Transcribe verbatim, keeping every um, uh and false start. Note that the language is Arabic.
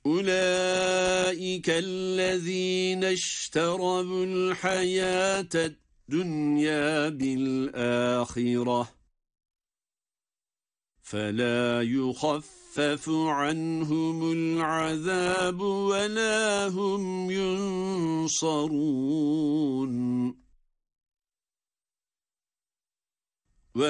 أولئك الذين اشتروا الحياة الدنيا بالآخرة فلا يخفف عنهم العذاب ولا هم ينصرون